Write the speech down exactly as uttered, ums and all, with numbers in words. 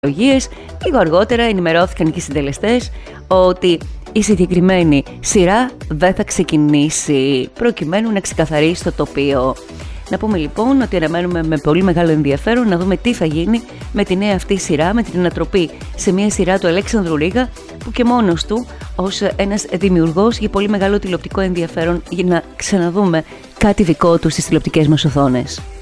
Λίγο αργότερα ενημερώθηκαν και οι συντελεστές ότι η συγκεκριμένη σειρά δεν θα ξεκινήσει, προκειμένου να ξεκαθαρίσει το τοπίο. Να πούμε λοιπόν ότι αναμένουμε με πολύ μεγάλο ενδιαφέρον να δούμε τι θα γίνει με τη νέα αυτή σειρά, με την ανατροπή σε μια σειρά του Αλέξανδρου Ρίγα, που και μόνος του ως ένας δημιουργός είχε πολύ μεγάλο τηλεοπτικό ενδιαφέρον για να ξαναδούμε κάτι δικό του στις τηλεοπτικές μας οθόνες.